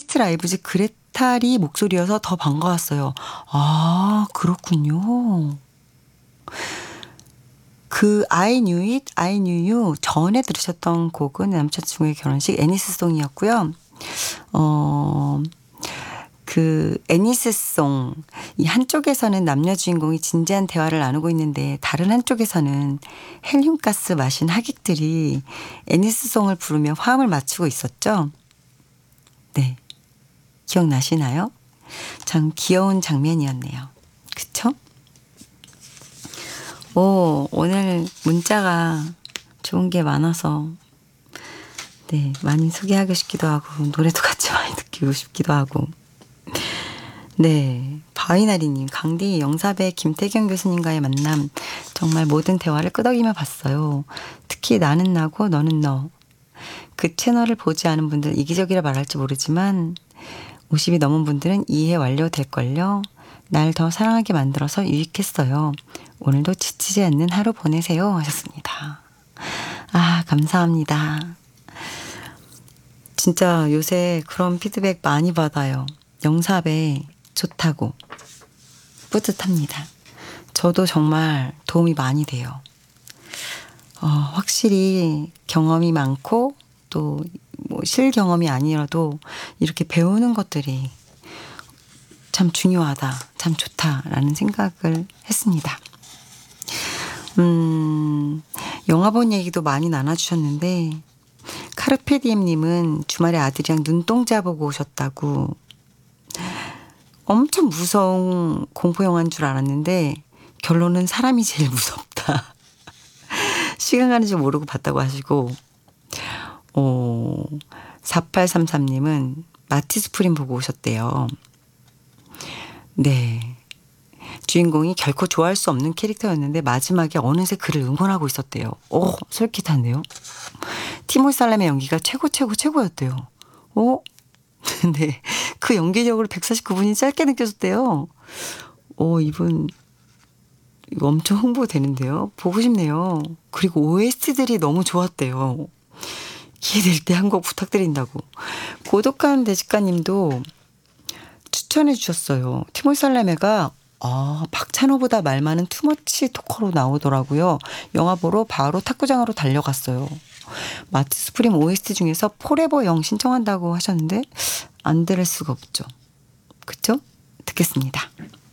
피스트 라이브즈 그레탈이 목소리여서 더 반가웠어요. 아, 그렇군요. 그 I knew it, I knew you 전에 들으셨던 곡은 남자친구의 결혼식 애니스송이었고요. 그 애니스송 이 한쪽에서는 남녀 주인공이 진지한 대화를 나누고 있는데 다른 한쪽에서는 헬륨가스 마신 하객들이 애니스송을 부르며 화음을 맞추고 있었죠. 네, 기억나시나요? 참 귀여운 장면이었네요. 그쵸? 오늘 문자가 좋은 게 많아서 네, 많이 소개하고 싶기도 하고 노래도 같이 많이 듣기고 싶기도 하고 네, 바이나리님 강디 영사배 김태경 교수님과의 만남 정말 모든 대화를 끄덕이며 봤어요. 특히 나는 나고 너는 너. 그 채널을 보지 않은 분들 이기적이라 말할지 모르지만 50이 넘은 분들은 이해 완료될걸요. 날 더 사랑하게 만들어서 유익했어요. 오늘도 지치지 않는 하루 보내세요 하셨습니다. 아, 감사합니다. 진짜 요새 그런 피드백 많이 받아요. 영사배 좋다고. 뿌듯합니다. 저도 정말 도움이 많이 돼요. 확실히 경험이 많고 또 뭐 실경험이 아니라도 이렇게 배우는 것들이 참 중요하다, 참 좋다라는 생각을 했습니다. 영화 본 얘기도 많이 나눠주셨는데 카르페디엠님은 주말에 아들이랑 눈동자 보고 오셨다고 엄청 무서운 공포영화인 줄 알았는데 결론은 사람이 제일 무섭다. 시간 가는 줄 모르고 봤다고 하시고 4833님은 마티스 프림 보고 오셨대요. 네. 주인공이 결코 좋아할 수 없는 캐릭터였는데 마지막에 어느새 그를 응원하고 있었대요. 솔깃한데요. 티모시 살람의 연기가 최고였대요. 근데 그 연기력으로 149분이 짧게 느껴졌대요. 이분 이거 엄청 홍보되는데요. 보고 싶네요. 그리고 OST들이 너무 좋았대요. 기회될 때 한 곡 부탁드린다고. 고독한 대식가님도 추천해 주셨어요. 티모시 살라메가 박찬호보다 말 많은 투머치 토커로 나오더라고요. 영화 보러 바로 탁구장으로 달려갔어요. 마티스 프림 OST 중에서 포레버 영 신청한다고 하셨는데 안 들을 수가 없죠. 그쵸? 듣겠습니다.